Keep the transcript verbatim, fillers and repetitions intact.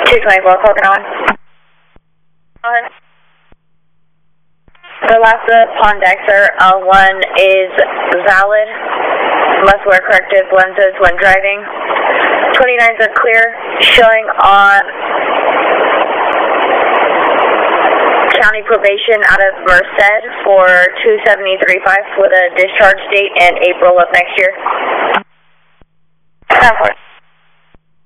two twenty-four, Falcon on. On. The last upon deck, sir, L one is valid. Must wear corrective lenses when driving. twenty-nines are clear, showing on county probation out of Merced for two seventy-three five with a discharge date in April of next year. ten four.